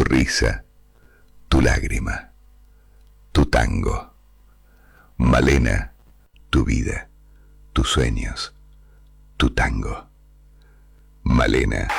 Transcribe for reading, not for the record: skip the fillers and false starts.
risa, tu lágrima, tu tango. Malena, tu vida, tus sueños, tu tango. Malena.